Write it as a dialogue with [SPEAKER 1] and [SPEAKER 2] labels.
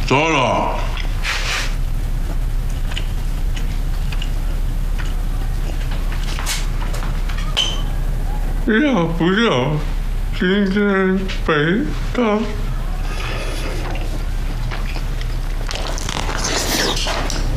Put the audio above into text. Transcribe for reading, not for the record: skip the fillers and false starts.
[SPEAKER 1] 走了。要不要今天陪他